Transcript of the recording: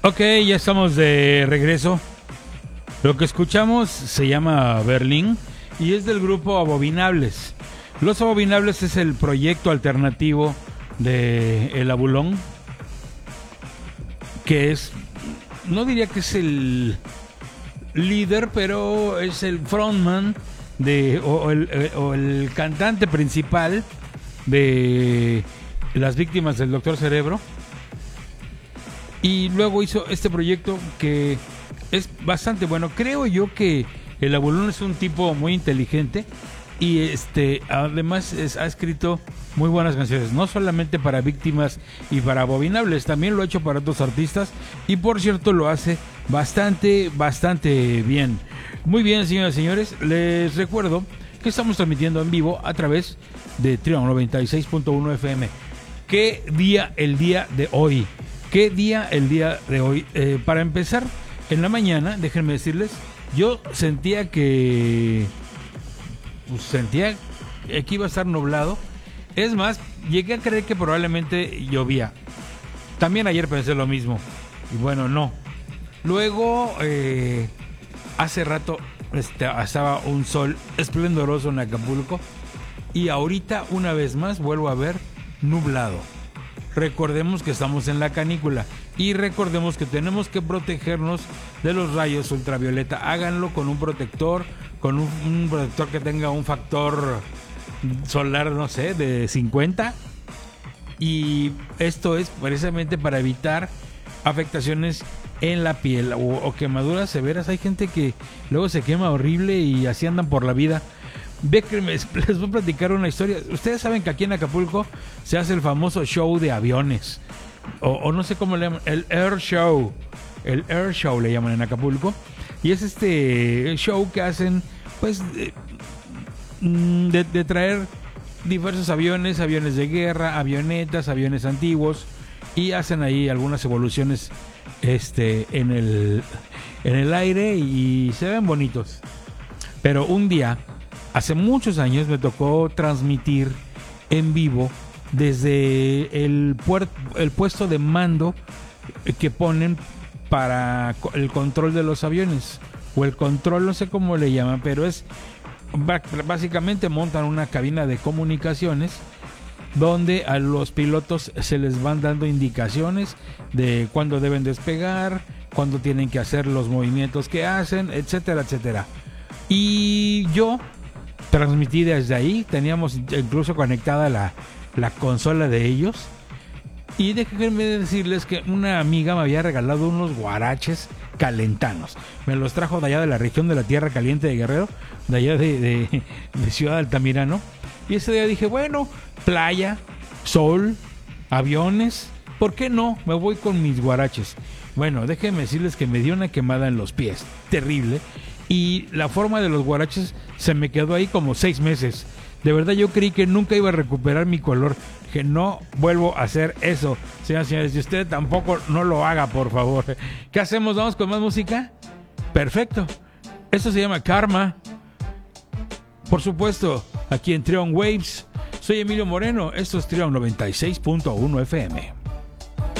Ok, ya estamos de regreso. Lo que escuchamos se llama Berlín y es del grupo Abominables. Los Abominables es el proyecto alternativo de El Abulón, que es, no diría que es el líder, pero es el frontman o el cantante principal de Las Víctimas del Doctor Cerebro. Y luego hizo este proyecto que es bastante bueno. Creo yo que el Abulón es un tipo muy inteligente y además ha escrito muy buenas canciones, no solamente para Víctimas y para Abominables, también lo ha hecho para otros artistas y por cierto lo hace bastante bien. Muy bien, señoras y señores, les recuerdo que estamos transmitiendo en vivo a través de Trion 96.1 FM. ¿Qué día el día de hoy? ¿Qué día el día de hoy? Para empezar, en la mañana, déjenme decirles, yo sentía que iba a estar nublado. Es más, llegué a creer que probablemente llovía. También ayer pensé lo mismo. Y bueno, no. Luego, hace rato estaba un sol esplendoroso en Acapulco. Y ahorita, una vez más, vuelvo a ver nublado. Recordemos que estamos en la canícula y recordemos que tenemos que protegernos de los rayos ultravioleta. Háganlo con un protector, con un protector que tenga un factor solar, no sé, de 50. Y esto es precisamente para evitar afectaciones en la piel o quemaduras severas. Hay gente que luego se quema horrible y así andan por la vida. Les voy a platicar una historia. Ustedes saben que aquí en Acapulco se hace el famoso show de aviones o no sé cómo le llaman, el Air Show. El Air Show le llaman en Acapulco. Y es este show que hacen pues de traer diversos aviones de guerra, aviones antiguos, y hacen ahí algunas evoluciones en el aire y se ven bonitos. Pero un día, hace muchos años, me tocó transmitir en vivo desde el puesto de mando que ponen para el control de los aviones, o el control, no sé cómo le llaman, pero es básicamente montan una cabina de comunicaciones donde a los pilotos se les van dando indicaciones de cuándo deben despegar, cuándo tienen que hacer los movimientos que hacen, etcétera, etcétera. Y yo transmití desde ahí, teníamos incluso conectada la consola de ellos. Y déjenme decirles que una amiga me había regalado unos guaraches calentanos. Me los trajo de allá de la región de la Tierra Caliente de Guerrero, de allá de Ciudad Altamirano. Y ese día dije, bueno, playa, sol, aviones, ¿por qué no? Me voy con mis guaraches. Bueno, déjenme decirles que me dio una quemada en los pies, terrible. Y la forma de los guaraches se me quedó ahí como 6 meses. De verdad yo creí que nunca iba a recuperar mi color. Que no vuelvo a hacer eso. Señoras y señores, si usted tampoco, no lo haga, por favor. ¿Qué hacemos? ¿Vamos con más música? Perfecto. Esto se llama Karma. Por supuesto, aquí en Trion Waves. Soy Emilio Moreno. Esto es Trion 96.1 FM.